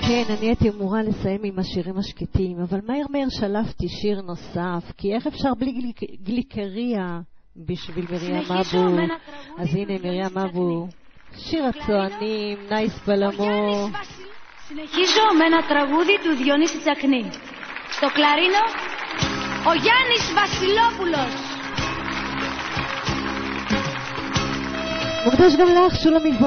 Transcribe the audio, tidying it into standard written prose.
כן, אני הייתי אמורה לסיים עם השירים השקטים, אבל מהר שלפתי שיר נוסף, כי איך אפשר בלי גליקריה בשביל מרים אבו? אז הנה מרים אבו, שיר הצוענים, נייס בלמו. Συνεχίζω με ένα τραγούδι του Διονύση Τσακνή. Στο κλαρίνο, ο Γιάννης Βασιλόπουλος. מוקדש גם לך, שולמית.